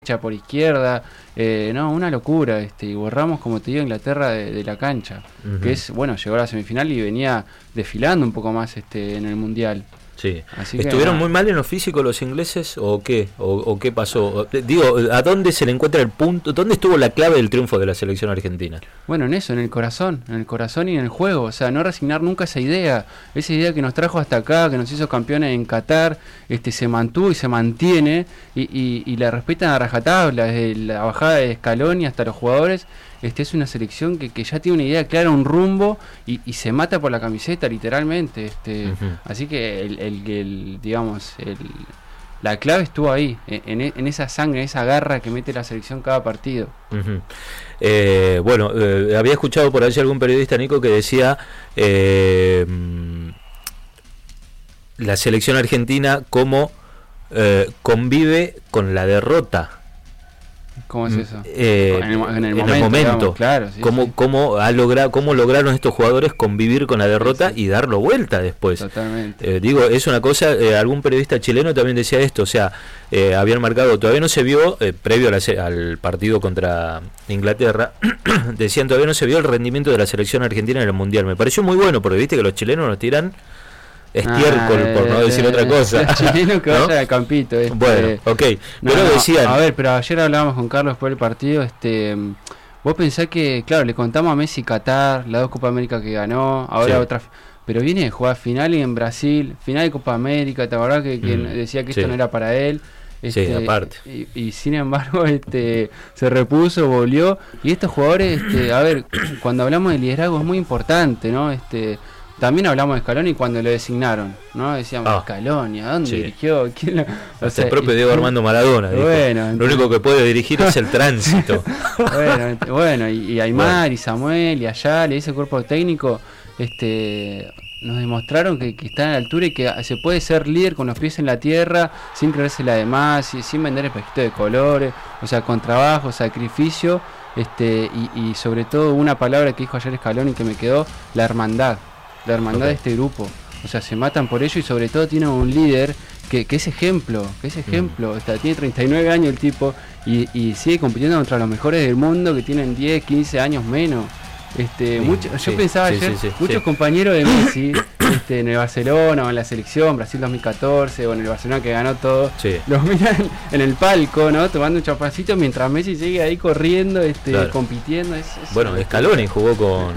por izquierda, no, una locura, y borramos, como te digo, Inglaterra de la cancha, que es, bueno, llegó a la semifinal y venía desfilando un poco más en el Mundial. Sí. Así ¿Estuvieron muy mal en lo físico los ingleses o qué? ¿O qué pasó? Digo, ¿a dónde se le encuentra el punto? ¿Dónde estuvo la clave del triunfo de la selección argentina? Bueno, en eso, en el corazón y en el juego. O sea, no resignar nunca esa idea que nos trajo hasta acá, que nos hizo campeones en Qatar, se mantuvo y se mantiene, y la respetan a rajatabla, desde la bajada de Scaloni hasta los jugadores. Es una selección que ya tiene una idea clara, un rumbo, y se mata por la camiseta, literalmente. Así que la clave estuvo ahí, en esa sangre, en esa garra que mete la selección cada partido. Había escuchado por allí algún periodista, Nico, que decía la selección argentina cómo convive con la derrota. ¿Cómo es eso? En el momento, digamos, claro, sí, ¿Cómo lograron estos jugadores convivir con la derrota, sí, y darlo vuelta después? Totalmente. Es una cosa, algún periodista chileno también decía esto, o sea, habían marcado, todavía no se vio, previo al partido contra Inglaterra, decían, todavía no se vio el rendimiento de la selección argentina en el Mundial. Me pareció muy bueno, porque viste que los chilenos nos tiran estiércol, por no decir otra cosa. Chileno que ¿no? Vaya al campito. Bueno, ok. Pero decían. A ver, pero ayer hablábamos con Carlos después del partido. Vos pensás que, claro, le contamos a Messi Qatar, las 2 Copa América que ganó, ahora sí, otra. Pero viene de jugar final y en Brasil, final de Copa América, ¿te acordás que decía que esto no era para él? Sí, aparte. Y sin embargo, se repuso, volvió. Y estos jugadores, a ver, cuando hablamos de liderazgo es muy importante, ¿no? También hablamos de Scaloni cuando lo designaron, ¿no? Decíamos, Scaloni, ¿a dónde dirigió? ¿Quién el propio Diego Armando Maradona dijo, bueno, lo único que puede dirigir es el tránsito. bueno, y Aymar, y Samuel, y Ayala, y ese cuerpo técnico, nos demostraron que están a la altura y que se puede ser líder con los pies en la tierra, sin creerse la demás, sin vender espejitos de colores, o sea, con trabajo, sacrificio, y sobre todo una palabra que dijo ayer Scaloni que me quedó, la hermandad de este grupo. O sea, se matan por ello, y sobre todo tiene un líder que es ejemplo, tiene 39 años el tipo, y sigue compitiendo contra los mejores del mundo que tienen 10, 15 años menos. Yo pensaba ayer, muchos compañeros de Messi, en el Barcelona o en la selección, Brasil 2014, o en el Barcelona que ganó todo, los miran en el palco, ¿no? Tomando un chapacito mientras Messi sigue ahí corriendo, claro, compitiendo. Bueno, Scaloni jugó con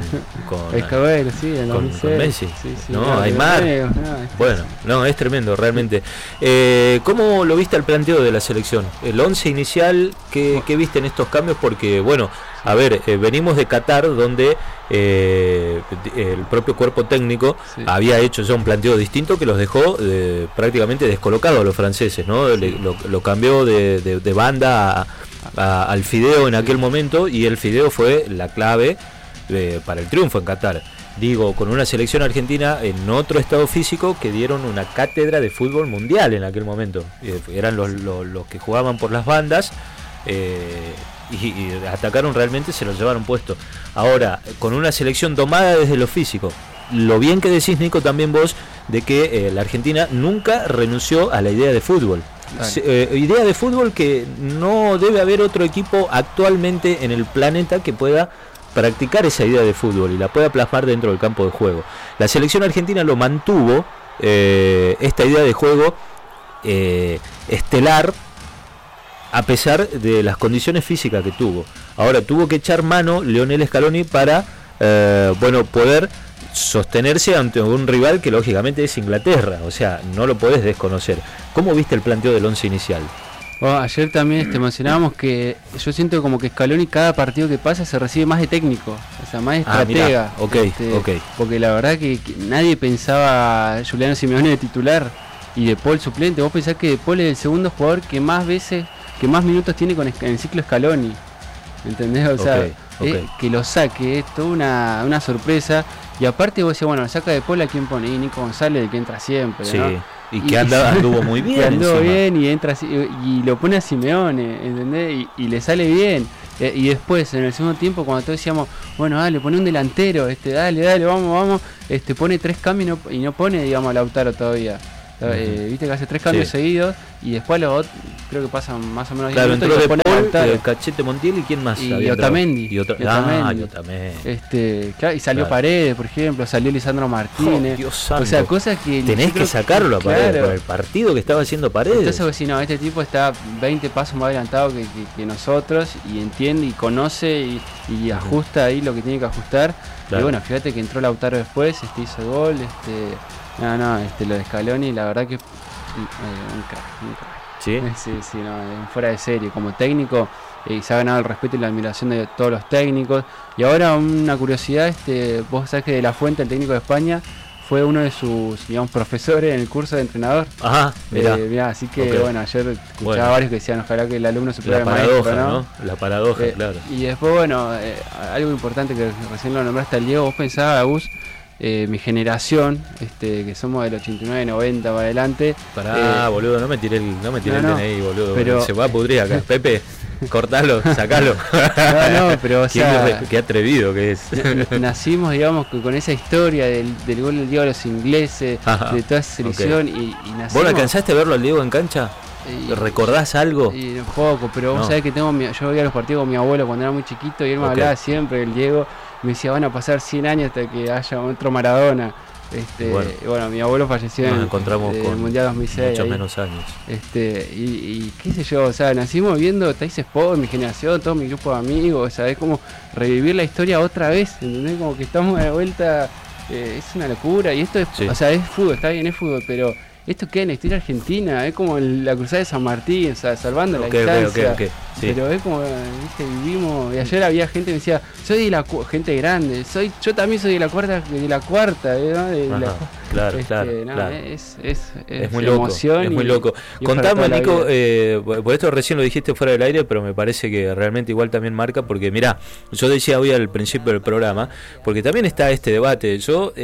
Messi, ¿no? Aymar. Bueno, es tremendo, realmente. ¿Cómo lo viste al planteo de la selección? El 11 inicial, ¿qué viste en estos cambios? Porque, bueno, a ver, venimos de Qatar, donde el propio cuerpo técnico había hecho ya un planteo distinto que los dejó prácticamente descolocados a los franceses, ¿no? Lo cambió de banda al fideo en aquel momento, y el fideo fue la clave para el triunfo en Qatar. Digo, con una selección argentina en otro estado físico que dieron una cátedra de fútbol mundial en aquel momento. Eran los que jugaban por las bandas, y atacaron realmente, se los llevaron puesto. Ahora, con una selección domada desde lo físico, lo bien que decís, Nico, también vos, de que la Argentina nunca renunció a la idea de fútbol. Idea de fútbol que no debe haber otro equipo actualmente en el planeta que pueda practicar esa idea de fútbol y la pueda plasmar dentro del campo de juego. La selección argentina lo mantuvo, esta idea de juego estelar, a pesar de las condiciones físicas que tuvo. Ahora tuvo que echar mano Lionel Scaloni para poder sostenerse ante un rival que lógicamente es Inglaterra, o sea, no lo podés desconocer. ¿Cómo viste el planteo del 11 inicial? Bueno, ayer también mencionábamos que yo siento como que Scaloni cada partido que pasa se recibe más de técnico, o sea, más de estratega. Porque la verdad que nadie pensaba a Juliano Simeone de titular y De Paul suplente. Vos pensás que De Paul es el segundo jugador que más minutos tiene en el ciclo Scaloni, ¿entendés? O sea, que lo saque es toda una sorpresa. Y aparte vos decís, bueno, saca De Paul, ¿a quién pone? Y Nico González, que entra siempre, ¿no? Y que anduvo muy bien. Que anduvo bien y entra y lo pone a Simeone, ¿entendés? Y le sale bien. Y después, en el segundo tiempo, cuando todos decíamos, bueno, dale, pone un delantero, dale, vamos, pone 3 cambios y no pone, digamos, a Lautaro todavía. Viste que hace 3 cambios seguidos y después los creo que pasan más o menos 10 minutos. Entró de Paul, Cachete Montiel y quién más. Y Otamendi. Otamendi. Claro, y salió Paredes, por ejemplo, salió Lisandro Martínez. Dios santo. O sea, cosas que tenés que sacarlo a Paredes por el partido que estaba haciendo Paredes. Entonces, pues, si no, este tipo está 20 pasos más adelantado que nosotros y entiende y conoce y ajusta ahí lo que tiene que ajustar. Claro. Y bueno, fíjate que entró Lautaro después, hizo el gol, lo de Scaloni, la verdad que un crack. ¿Sí? Sí, no, fuera de serie, como técnico, se ha ganado el respeto y la admiración de todos los técnicos. Y ahora una curiosidad, vos sabés que De La Fuente, el técnico de España, fue uno de sus, digamos, profesores en el curso de entrenador. Ajá, mirá. Así que, bueno, ayer escuchaba varios que decían, ojalá que el alumno se pueda maestro, ¿no? La paradoja, claro. Y después, bueno, algo importante que recién lo nombraste al Diego, vos pensabas, Agus, mi generación, que somos del 89, 90 para adelante. Pará, boludo, no me tiré el DNI, boludo. Pero, se va a pudrir acá. Pepe, cortalo, sacalo. Pero o sea, qué atrevido que es. Nacimos, digamos, con esa historia del gol del Diego a los ingleses, de toda esa selección y nacimos. ¿Vos no alcanzaste a verlo al Diego en cancha? ¿Recordás algo? Y un poco, pero vos sabés que yo veía los partidos con mi abuelo cuando era muy chiquito y él me hablaba siempre del Diego. Me decía, van a pasar 100 años hasta que haya otro Maradona. Bueno, mi abuelo falleció en el Mundial 2006. Muchos menos años. Y qué sé yo, o sea, nacimos viendo Teis Sport, mi generación, todo mi grupo de amigos, o sea, es como revivir la historia otra vez, ¿entendés? Como que estamos de vuelta, es una locura. Y esto es, o sea, es fútbol, está bien, es fútbol, pero esto queda en la historia argentina, es como la cruzada de San Martín, o sea, salvando la distancia. Okay. Sí. Pero es como, viste, vivimos. Y ayer había gente que me decía, soy de la gente grande, yo también soy de la cuarta, ¿no? Claro. Es muy loco. Emoción es muy loco. Contame, Nico, por esto recién lo dijiste fuera del aire, pero me parece que realmente igual también marca, porque mirá, yo decía hoy al principio del programa, porque también está este debate.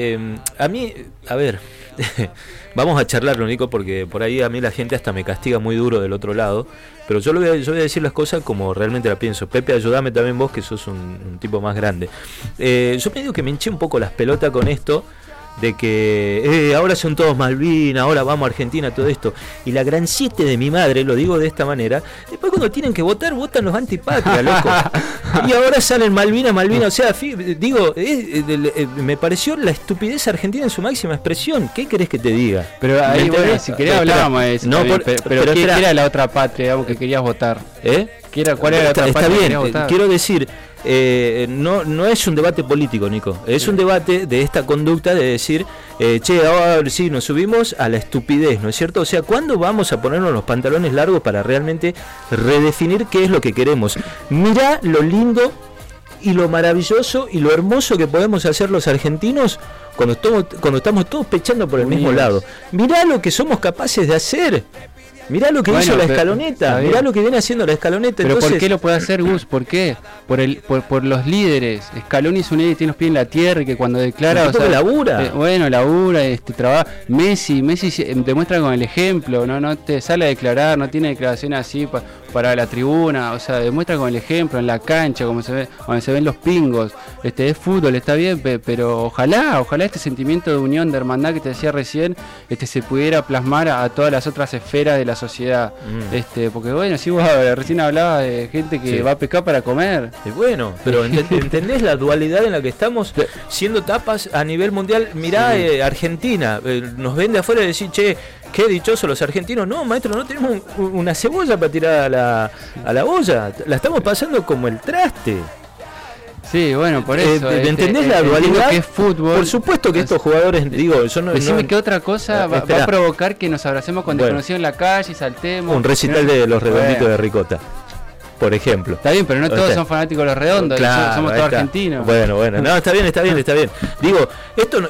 A ver, vamos a charlarlo, Nico, porque por ahí a mí la gente hasta me castiga muy duro del otro lado, pero yo voy a decir las cosas como realmente la pienso. Pepe, ayúdame también vos, que sos un tipo más grande. Yo me digo que me hinché un poco las pelotas con esto de que ahora son todos Malvinas, ahora vamos a Argentina, todo esto. Y la gran 7 de mi madre, lo digo de esta manera, después cuando tienen que votar, votan los antipatria, loco. Y ahora salen Malvinas, o sea, me pareció la estupidez argentina en su máxima expresión. ¿Qué querés que te diga? Pero ahí, bueno, si querés hablábamos de eso. No, pero ¿qué era la otra patria, digamos, que querías votar? ¿Cuál era la otra patria que querías votar? Quiero decir, no es un debate político, Nico. Es un debate de esta conducta de decir, ahora sí, nos subimos a la estupidez, ¿no es cierto? O sea, ¿cuándo vamos a ponernos los pantalones largos para realmente redefinir qué es lo que queremos? Mirá lo lindo y lo maravilloso y lo hermoso que podemos hacer los argentinos cuando estamos todos pechando por el mismo lado. Mirá lo que somos capaces de hacer. Mirá lo que hizo la Escaloneta, mirá lo que viene haciendo la Escaloneta. Pero entonces, ¿por qué lo puede hacer Gus? ¿Por qué? Por los líderes. Scaloni es un líder que tiene los pies en la tierra y que cuando declara... O sea, labura. Labura, trabaja. Messi demuestra con el ejemplo, no te sale a declarar, no tiene declaraciones así para la tribuna, o sea, demuestra con el ejemplo, en la cancha, como cuando se ven los pingos. Es fútbol, está bien, pero ojalá este sentimiento de unión, de hermandad que te decía recién, se pudiera plasmar a todas las otras esferas de la sociedad. Porque bueno, si vos recién hablabas de gente que va a pescar para comer. Bueno, pero ¿entendés la dualidad en la que estamos siendo tapas a nivel mundial? Mirá, Argentina, nos ven de afuera y decir, che, qué dichosos los argentinos. No, maestro, no tenemos una cebolla para tirar a la olla. La estamos pasando como el traste. Sí, bueno, por eso. ¿Entendés la dualidad? Que es fútbol. Por supuesto que estos jugadores, decime que otra cosa va a provocar que nos abracemos con desconocidos en la calle y saltemos. Un recital de los Redonditos de Ricota, por ejemplo. Está bien, pero no todos son fanáticos de los Redondos, claro, somos todos argentinos. Bueno, no, está bien. Digo, esto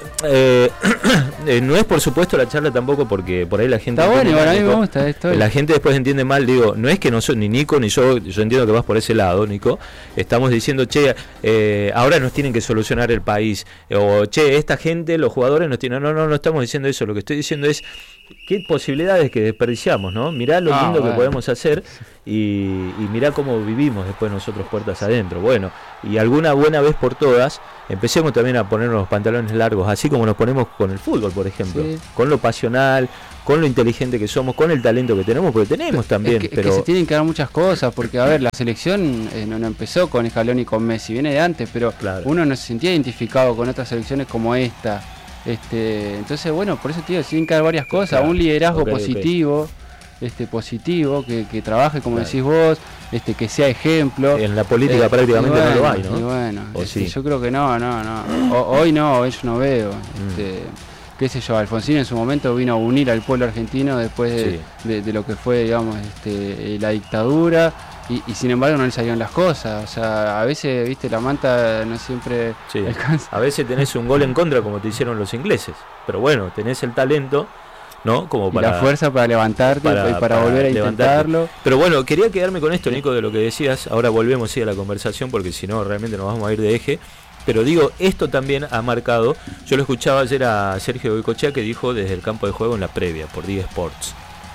no es por supuesto la charla tampoco, porque por ahí la gente... Está bueno, a mí me gusta esto. La gente después entiende mal, digo, no es que no soy ni Nico ni yo entiendo que vas por ese lado, Nico. Estamos diciendo, ahora nos tienen que solucionar el país, o esta gente, los jugadores nos tienen... No estamos diciendo eso, lo que estoy diciendo es qué posibilidades que desperdiciamos, ¿no? Mirá lo lindo que podemos hacer y mirá cómo vivimos después nosotros puertas adentro. Bueno, y alguna buena vez por todas, empecemos también a ponernos los pantalones largos, así como nos ponemos con el fútbol, por ejemplo, con lo pasional, con lo inteligente que somos, con el talento que tenemos, porque tenemos también. Es que se tienen que dar muchas cosas, porque a ver, la selección no empezó con Scaloni y con Messi, viene de antes, pero uno no se sentía identificado con otras selecciones como esta. Entonces, bueno, por eso, tío, se tienen que dar varias cosas, un liderazgo positivo. Positivo, que trabaje como decís vos, que sea ejemplo. En la política prácticamente no lo hay, ¿no? Y bueno, yo creo que no. Hoy no no veo. Qué sé yo, Alfonsín en su momento vino a unir al pueblo argentino después de lo que fue, digamos, la dictadura, y sin embargo no le salieron las cosas. O sea, a veces, viste, la manta no siempre alcanza. A veces tenés un gol en contra como te hicieron los ingleses, pero bueno, tenés el talento, ¿no? Como para, y la fuerza para levantarte y para volver a intentarlo. Pero bueno, quería quedarme con esto, Nico, de lo que decías. Ahora volvemos a la conversación, porque si no realmente nos vamos a ir de eje. Pero digo, esto también ha marcado. Yo lo escuchaba ayer a Sergio Goycochea, que dijo desde el campo de juego en la previa por Diga Sports.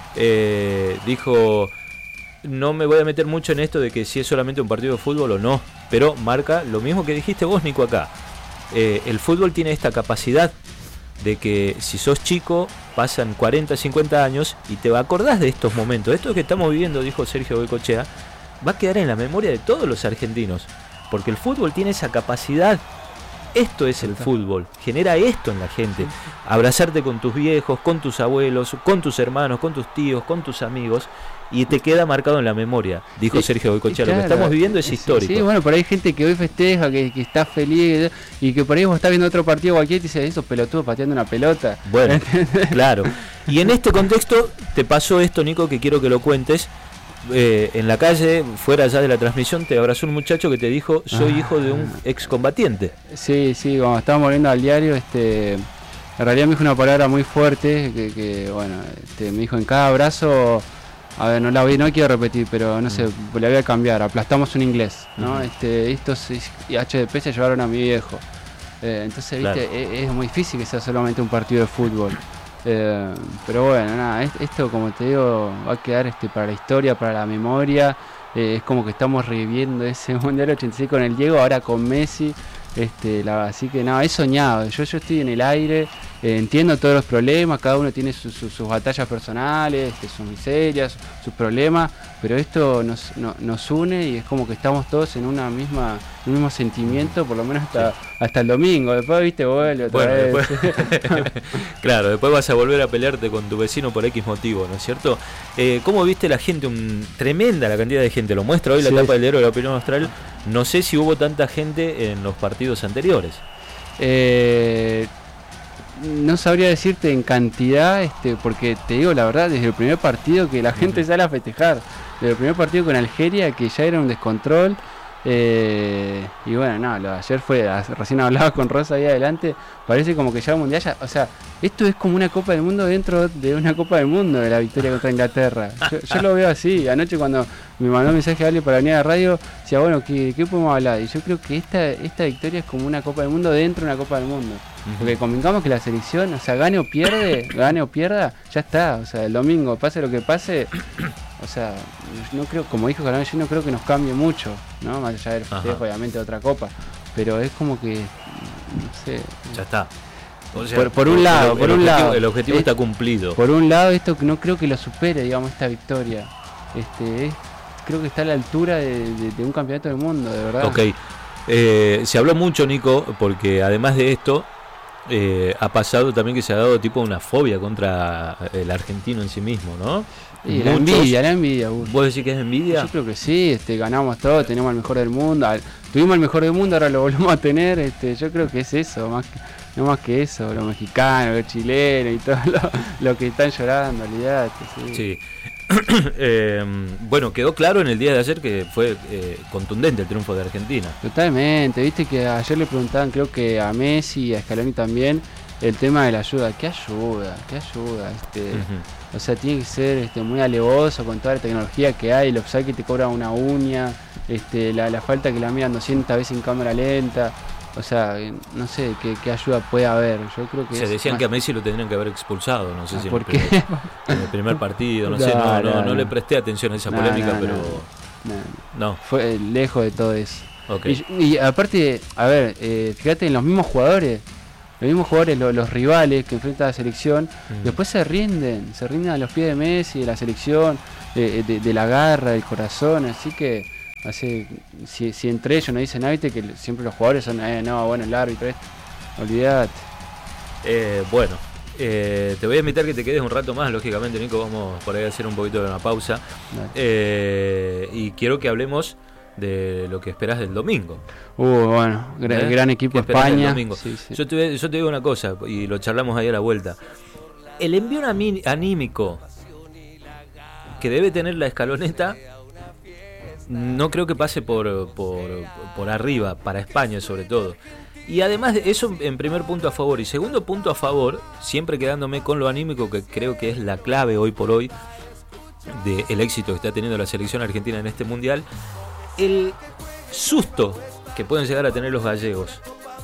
Dijo: no me voy a meter mucho en esto de que si es solamente un partido de fútbol o no, pero marca lo mismo que dijiste vos, Nico, acá. El fútbol tiene esta capacidad de que si sos chico, pasan 40, 50 años y te acordás de estos momentos. Esto que estamos viviendo, dijo Sergio Goycochea, va a quedar en la memoria de todos los argentinos, porque el fútbol tiene esa capacidad. Esto es el fútbol, genera esto en la gente. Abrazarte con tus viejos, con tus abuelos, con tus hermanos, con tus tíos, con tus amigos, y te queda marcado en la memoria, dijo Sergio Goycochea. Claro, lo que estamos viviendo es histórico. Sí, bueno, por ahí hay gente que hoy festeja, que está feliz, y que por ahí vos estás viendo otro partido cualquiera y te dice: esos pelotudos pateando una pelota. Bueno, claro. Y en este contexto te pasó esto, Nico, que quiero que lo cuentes. En la calle, fuera ya de la transmisión, te abrazó un muchacho que te dijo: soy hijo de un excombatiente. Sí, cuando estábamos volviendo al diario, en realidad me dijo una palabra muy fuerte, que bueno, me dijo: en cada abrazo, a ver, no quiero repetir, pero no sé, le voy a cambiar, aplastamos un inglés, ¿no? Estos HDP se llevaron a mi viejo. Entonces, viste, es muy difícil que sea solamente un partido de fútbol. Pero bueno, nada, esto, como te digo, va a quedar para la historia, para la memoria. Es como que estamos reviviendo ese Mundial 86 con el Diego, ahora con Messi. Así que nada, he soñado. Yo estoy en el aire, entiendo todos los problemas, cada uno tiene sus batallas personales, sus miserias, sus problemas, pero esto nos une y es como que estamos todos en un mismo sentimiento, por lo menos hasta el domingo. Después, viste, vuelve otra vez. Después, claro, después vas a volver a pelearte con tu vecino por X motivo, ¿no es cierto? ¿Cómo viste la gente? Tremenda la cantidad de gente, lo muestra hoy la tapa del diario de La Opinión Austral. No sé si hubo tanta gente en los partidos anteriores. No sabría decirte en cantidad, porque te digo la verdad, desde el primer partido que la gente sale a festejar, desde el primer partido con Algeria, que ya era un descontrol. Y bueno, ayer recién hablaba con Rosa ahí adelante, parece como que ya el Mundial o sea, esto es como una Copa del Mundo dentro de una Copa del Mundo, de la victoria contra Inglaterra. Yo lo veo así. Anoche cuando me mandó un mensaje a alguien para venir a la radio, decía: bueno, ¿qué podemos hablar? Y yo creo que esta victoria es como una Copa del Mundo dentro de una Copa del Mundo. Porque convengamos que la selección, o sea, gane o pierda, ya está. O sea, el domingo, pase lo que pase, o sea, no creo, como dijo Calano, yo no creo que nos cambie mucho, ¿no? Más allá del festejo, obviamente, de otra copa. Pero es como que, no sé. Ya está. O sea, por un lado, el objetivo está cumplido. Por un lado, esto no creo que lo supere, digamos, esta victoria. Creo que está a la altura de un campeonato del mundo, de verdad. Ok. Se habló mucho, Nico, porque además de esto, ha pasado también que se ha dado tipo una fobia contra el argentino en sí mismo, ¿no? Y la envidia. ¿Vos decís que es envidia? Yo creo que sí, ganamos todo, tenemos el mejor del mundo, tuvimos el mejor del mundo, ahora lo volvemos a tener, yo creo que es eso, no más que eso, los mexicanos, los chilenos y todo lo que están llorando, olvidate. Sí. Bueno, quedó claro en el día de ayer que fue contundente el triunfo de Argentina. Totalmente, viste que ayer le preguntaban, creo que a Messi y a Scaloni también, el tema de la ayuda. ¿Qué ayuda? O sea, tiene que ser muy alevoso con toda la tecnología que hay, el offside que te cobra una uña, la falta que la miran 200 veces en cámara lenta. O sea, no sé qué ayuda puede haber. Yo creo que se decían que a Messi lo tendrían que haber expulsado, no sé si ¿por qué? En el primer partido, no sé, no le presté atención a esa polémica, pero no. Fue lejos de todo eso. Okay. Y aparte, a ver, fíjate en los mismos jugadores, los rivales que enfrentan a la selección, después se rinden a los pies de Messi, de la selección, de la garra, del corazón, así que si entre ellos no dicen nada, viste que siempre los jugadores son el árbitro olvidate. Bueno, te voy a invitar que te quedes un rato más, lógicamente, Nico, vamos por ahí a hacer un poquito de una pausa, y quiero que hablemos de lo que esperás del domingo. Bueno, gran equipo España. Sí. Yo te digo una cosa, y lo charlamos ahí a la vuelta. El envío anímico que debe tener la escaloneta no creo que pase por arriba, para España sobre todo. Y además de eso, en primer punto a favor. Y segundo punto a favor, siempre quedándome con lo anímico, que creo que es la clave hoy por hoy del éxito que está teniendo la selección argentina en este mundial, el susto que pueden llegar a tener los gallegos.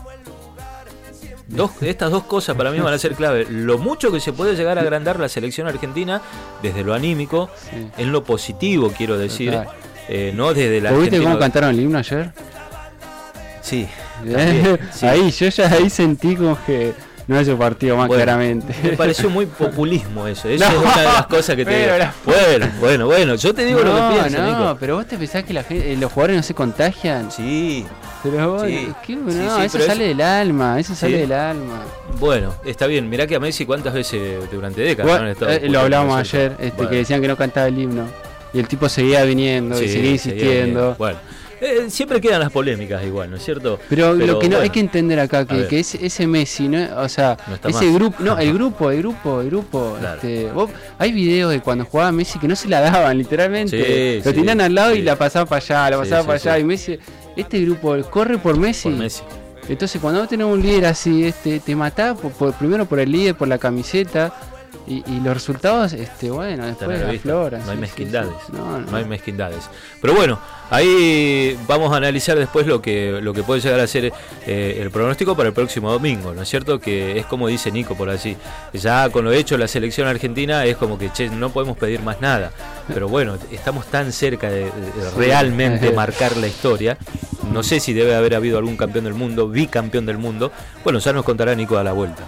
Estas dos cosas para mí van a ser clave. Lo mucho que se puede llegar a agrandar la selección argentina desde lo anímico, en lo positivo, quiero decir. No desde la. ¿Viste cómo cantaron el himno ayer? Sí, sí. Ahí sentí como que no es el partido más claramente. Me pareció muy populismo eso. Eso es una de las cosas que te digo. Bueno, yo te digo lo que pienso, Nico. Pero vos te pensás que los jugadores no se contagian. Sí. Pero eso sale del alma, sale del alma. Bueno, está bien. Mirá que a Messi cuántas veces durante décadas han estado. Lo hablábamos ayer, que decían que no cantaba el himno. Y el tipo seguía viniendo y seguía insistiendo. Bueno, siempre quedan las polémicas igual, ¿no es cierto? Pero lo que hay que entender acá, que ese Messi, ¿no? O sea, no ese más. Grupo, el grupo. Claro. Hay videos de cuando jugaba Messi que no se la daban, literalmente. Lo tenían al lado y la pasaban para allá, y Messi, este grupo corre por Messi. Entonces cuando vos tenés un líder así, te matás primero por el líder, por la camiseta. Y los resultados, después afloran. No hay mezquindades. No hay mezquindades. Pero bueno, ahí vamos a analizar después lo que puede llegar a ser el pronóstico para el próximo domingo, ¿no es cierto? Que es como dice Nico por allí. Ya con lo hecho la selección argentina es como que no podemos pedir más nada. Pero bueno, estamos tan cerca de realmente marcar la historia. No sé si debe haber habido algún campeón del mundo, bicampeón del mundo. Bueno, ya nos contará Nico a la vuelta.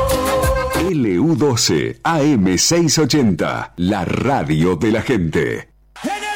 LU12 AM680, la radio de la gente.